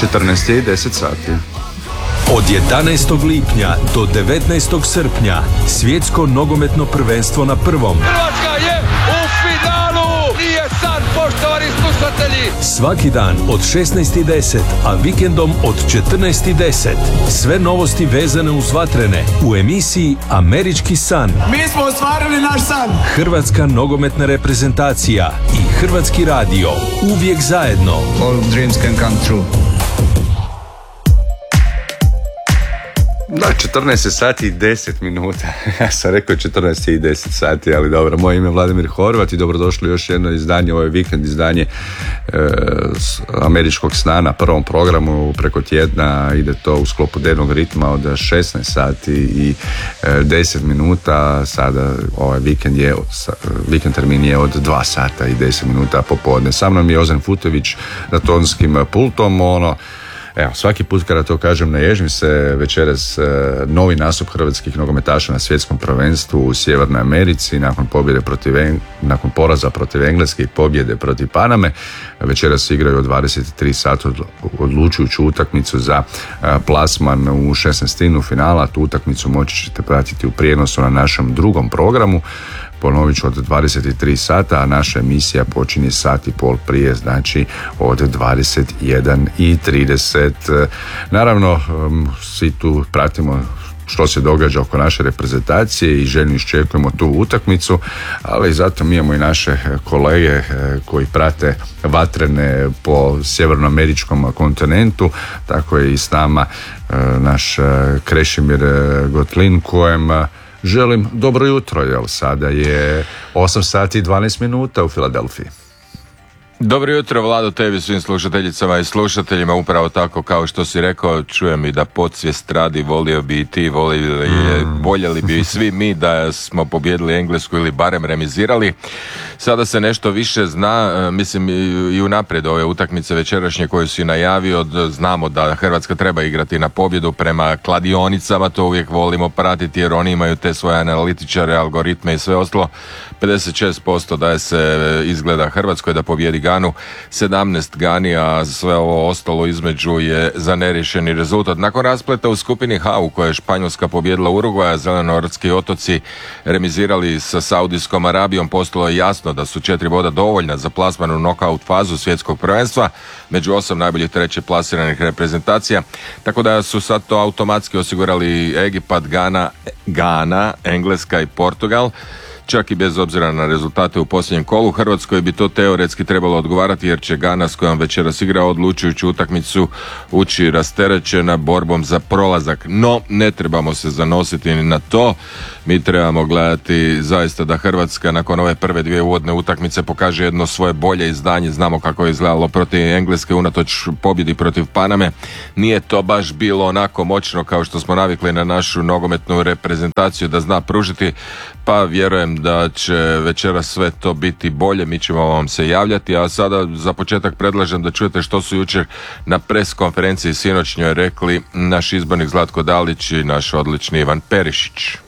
14 je i 10 sati. Od 11. lipnja do 19. srpnja svjetsko nogometno prvenstvo na prvom. Hrvatska je u finalu! Nije san, poštovani slušatelji! Svaki dan od 16:10, a vikendom od 14:10. Sve novosti vezane uz vatrene u emisiji Američki san. Mi smo ostvarili naš san! Hrvatska nogometna reprezentacija i Hrvatski radio. Uvijek zajedno. All dreams can come true. Da, 14 sati i 10 minuta. Ja sam rekao 14 i 10 sati, ali dobro. Moje ime je Vladimir Horvat i dobrodošli u još jedno izdanje, ovaj vikend izdanje Američkog sna na prvom programu. Preko tjedna ide to u sklopu dnevnog ritma od 16 sati i 10 minuta. Sada ovaj vikend termin je od 2 sata i 10 minuta popodne. Sa mnom je Ozan Futević na tonskim pultom. Evo, svaki put kada to kažem naježim se. Večeras novi nastup hrvatskih nogometaša na svjetskom prvenstvu u Sjevernoj Americi nakon poraza protiv Engleske i pobjede protiv Paname. Večeras igraju od 23 sata odlučujuću utakmicu za plasman u 16. finala. Tu utakmicu moći ćete pratiti u prijenosu na našem drugom programu. Ponovit ću, od 23 sata, a naša emisija počinje sat i pol prije, znači od 21:30. Naravno, svi tu pratimo što se događa oko naše reprezentacije i željno iščekujemo tu utakmicu, ali zato mi imamo i naše kolege koji prate vatrene po sjevernoameričkom kontinentu. Tako je i s nama naš Krešimir Gotlin, kojem želim dobro jutro, jer sada je 8 sati i 12 minuta u Filadelfiji. Dobro jutro, Vlado, tebi, svim slušateljicama i slušateljima. Upravo tako kao što si rekao, čujem i da podsvijest radi, volio bi i ti, voljeli bi i svi mi da smo pobjedili Englesku ili barem remizirali. Sada se nešto više zna, mislim i unaprijed ove utakmice večerašnje koje si najavio, znamo da Hrvatska treba igrati na pobjedu prema kladionicama, to uvijek volimo pratiti jer oni imaju te svoje analitičare, algoritme i sve ostalo. 56% daje se izgleda Hrvatskoj da pobjedi Ganu, 17 Gani, a sve ovo ostalo između je za neriješeni rezultat. Nakon raspleta u skupini H u kojoj je Španjolska pobjedila Urugvaja, Zelenorodski otoci remizirali sa Saudijskom Arabijom, postalo je jasno da su 4 boda dovoljna za plasman u knockout fazu svjetskog prvenstva među 8 najboljih treće plasiranih reprezentacija, tako da su sad to automatski osigurali Egipat, Gana, Engleska i Portugal. Čak i bez obzira na rezultate u posljednjem kolu, Hrvatskoj bi to teoretski trebalo odgovarati jer će Gana, s kojom večeras igra odlučujuću utakmicu, ući rasterećena borbom za prolazak. No, ne trebamo se zanositi ni na to. Mi trebamo gledati zaista da Hrvatska nakon ove prve 2 uvodne utakmice pokaže jedno svoje bolje izdanje. Znamo kako je izgledalo protiv Engleske unatoč pobjedi protiv Paname. Nije to baš bilo onako moćno kao što smo navikli na našu nogometnu reprezentaciju da zna pružiti, pa vjerujem da će večeras sve to biti bolje. Mi ćemo vam se javljati, a sada za početak predlažem da čujete što su jučer na pres konferenciji sinoćnjoj rekli naš izbornik Zlatko Dalić i naš odlični Ivan Perišić.